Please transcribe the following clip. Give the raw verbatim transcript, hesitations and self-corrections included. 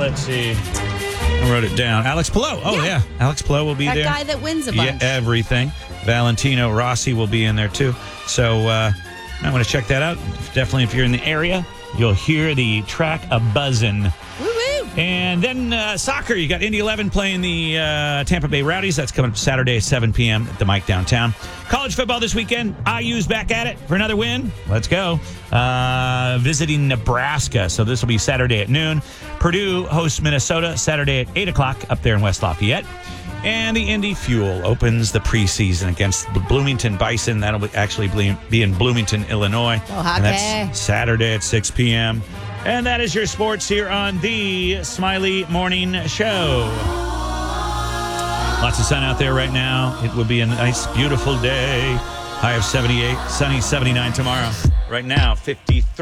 let's see. I wrote it down. Alex Palou. Oh, yeah. Yeah. Alex Palou will be That there. guy that wins a bunch. Yeah, everything. Valentino Rossi will be in there, too. So uh, I want to check that out. Definitely, if you're in the area, you'll hear the track a-buzzin'. Woo-woo. And then uh, soccer. You got Indy eleven playing the uh, Tampa Bay Rowdies. That's coming up Saturday at seven p.m. at the Mike downtown. College football this weekend. I U's back at it for another win. Let's go. Uh, visiting Nebraska. So this will be Saturday at noon. Purdue hosts Minnesota Saturday at eight o'clock up there in West Lafayette. And the Indy Fuel opens the preseason against the Bloomington Bison. That'll be actually be in Bloomington, Illinois. Oh, hockey. And that's Saturday at six p.m. And that is your sports here on the Smiley Morning Show. Lots of sun out there right now. It will be a nice, beautiful day. High of seventy-eight, sunny seventy-nine tomorrow. Right now, fifty-three.